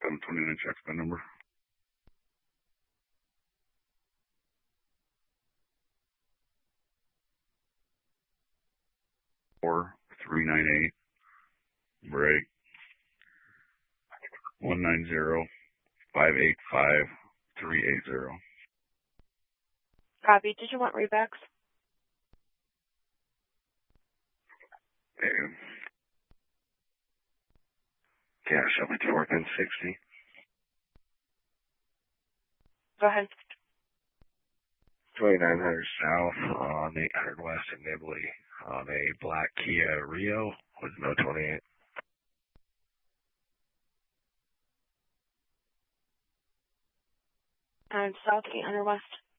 729 check spin number. 4398 break 190-585-380. Copy. Did you want rebacks? Cash up at 41060. Go ahead. 2900 south on 800 west in Nibley on a black Kia Rio with no 28. And south 800 west.